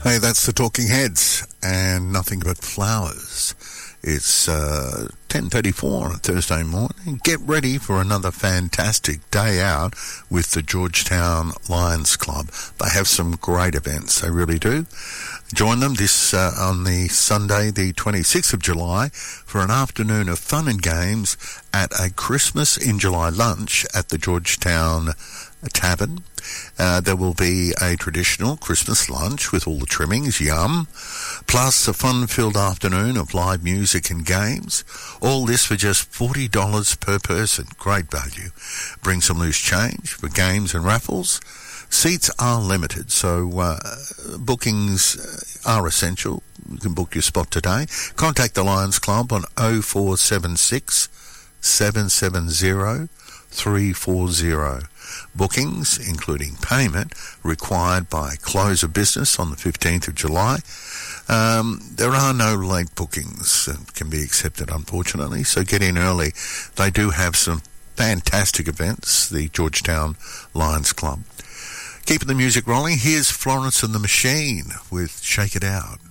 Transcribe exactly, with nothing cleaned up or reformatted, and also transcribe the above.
Hey, that's the Talking Heads and Nothing But Flowers. It's uh, ten thirty-four on Thursday morning. Get ready for another fantastic day out with the Georgetown Lions Club. They have some great events, they really do. Join them this uh, on the Sunday, the twenty-sixth of July, for an afternoon of fun and games at a Christmas in July lunch at the Georgetown Tavern. Uh, there will be a traditional Christmas lunch with all the trimmings, yum, plus a fun-filled afternoon of live music and games. All this for just forty dollars per person. Great value. Bring some loose change for games and raffles. Seats are limited, so uh, bookings are essential. You can book your spot today. Contact the Lions Club on oh four seven six, seven seven zero, three four zero. Bookings, including payment, required by close of business on the fifteenth of July. Um, there are no late bookings that can be accepted, unfortunately, so get in early. They do have some fantastic events, the Georgetown Lions Club. Keeping the music rolling, here's Florence and the Machine with Shake It Out.